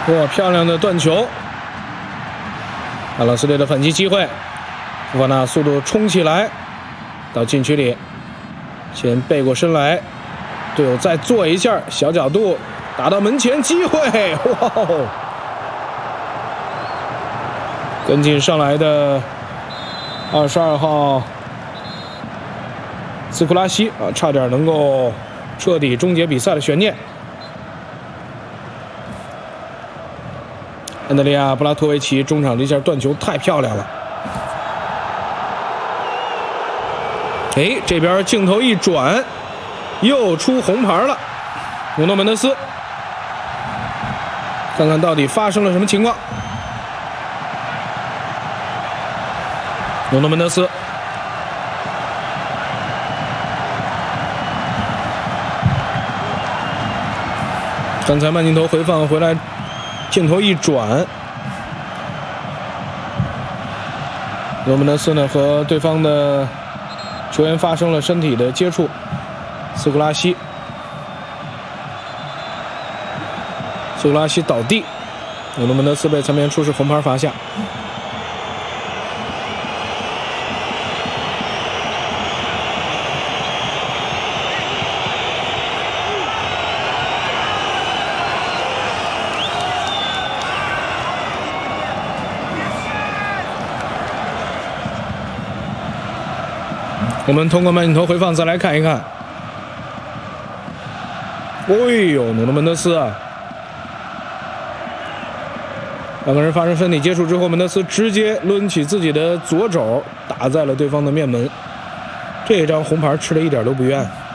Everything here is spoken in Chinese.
哇，漂亮的断球！阿朗斯队的反击机会，福法纳速度冲起来，到禁区里，先背过身来，队友再做一下小角度，打到门前，机会！哇哦！跟进上来的22号斯库拉西啊，差点能够彻底终结比赛的悬念。安德烈亚·布拉托维奇中场这下断球太漂亮了。哎，这边镜头一转，又出红牌了。努诺门德斯，看看到底发生了什么情况。努诺门德斯，刚才慢镜头回放回来，镜头一转，努诺门德斯呢和对方的球员发生了身体的接触。斯库拉西倒地，努诺门德斯被参边出示红牌罚下。我们通过慢镜头回放再来看一看。哎呦，努诺门德斯啊！两个人发生身体接触之后，门德斯直接抡起自己的左肘打在了对方的面门。这张红牌吃的一点都不冤。